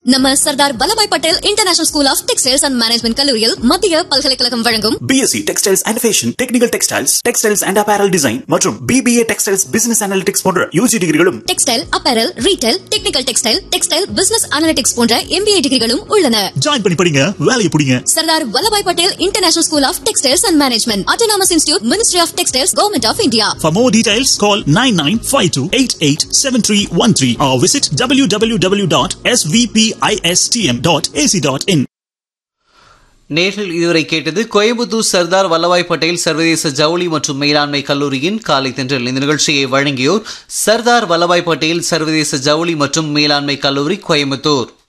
நம்ம Sardar Vallabhbhai Patel international school of textiles and management கல்லூரியில் மத்திய பல்கலைக்கழகம் வழங்கும் BSc textiles and fashion, technical textiles and apparel design மற்றும் BBA டெக்ஸ்டைல்ஸ் பிசினஸ் அனாலிட்டிக்ஸ் போன்ற UG டிகிரிகளும், textile, apparel, retail, technical textile business analytics போன்ற MBA டிகிரிகளும் உள்ளன. Join பண்ணி படிங்க, வேலையை புடிங்க. Sardar Vallabhbhai Patel international school of textiles and management, autonomous institute, ministry of textiles, government of India. For more details, call 9952887313 or visit www.svpistm.ac.in. நேரில் இதுவரை கேட்டது கோயம்புத்தூர் சர்தார் வல்லபாய் பட்டேல் சர்வதேச ஜவுளி மற்றும் மேலாண்மை கல்லூரியின் காலை தென்றல். இந்த நிகழ்ச்சியை வழங்கியோர் சர்தார் வல்லபாய் பட்டேல் சர்வதேச ஜவுளி மற்றும் மேலாண்மை கல்லூரி, கோயம்புத்தூர்.